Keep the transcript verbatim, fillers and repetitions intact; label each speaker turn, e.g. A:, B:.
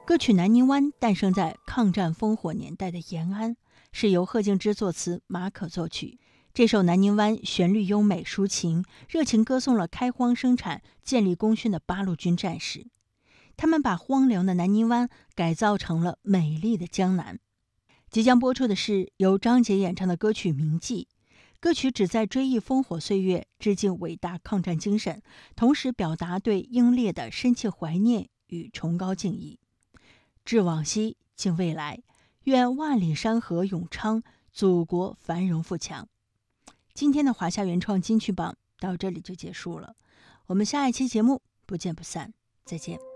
A: 歌曲《南泥湾》诞生在抗战烽火年代的延安，是由贺敬之作词，马可作曲。这首《南泥湾》旋律优美抒情，热情歌颂了开荒生产、建立功勋的八路军战士。他们把荒凉的南泥湾改造成了美丽的江南。即将播出的是由张杰演唱的歌曲《铭记》。歌曲旨在追忆烽火岁月，致敬伟大抗战精神，同时表达对英烈的深切怀念与崇高敬意。致往昔，敬未来，愿万里山河永昌，祖国繁荣富强。今天的华夏原创金曲榜到这里就结束了，我们下一期节目不见不散，再见。